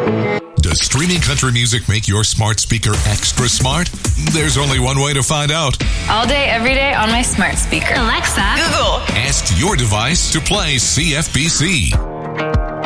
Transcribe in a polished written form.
Does streaming country music make your smart speaker extra smart? There's only one way to find out. All day, every day on my smart speaker. Alexa, Google, Ask your device to play CFBC.